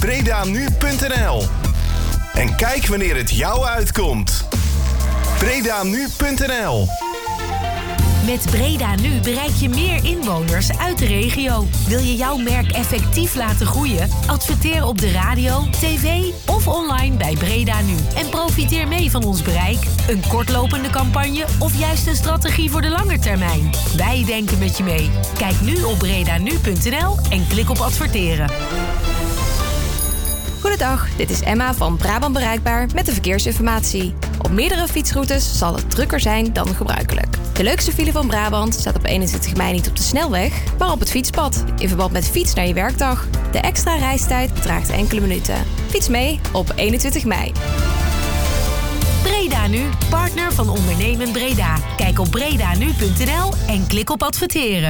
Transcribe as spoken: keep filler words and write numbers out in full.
bredanu punt n l en kijk wanneer het jou uitkomt. bredanu punt n l. Met Breda Nu bereik je meer inwoners uit de regio. Wil je jouw merk effectief laten groeien? Adverteer op de radio, tv of online bij Breda Nu. En profiteer mee van ons bereik, een kortlopende campagne of juist een strategie voor de lange termijn. Wij denken met je mee. Kijk nu op bredanu punt n l en klik op adverteren. Goedendag, dit is Emma van Brabant Bereikbaar met de verkeersinformatie. Op meerdere fietsroutes zal het drukker zijn dan gebruikelijk. De leukste file van Brabant staat op eenentwintig mei niet op de snelweg, maar op het fietspad, in verband met fiets naar je werkdag. De extra reistijd bedraagt enkele minuten. Fiets mee op eenentwintig mei. Breda Nu, partner van Ondernemen Breda. Kijk op bredanu punt n l en klik op adverteren.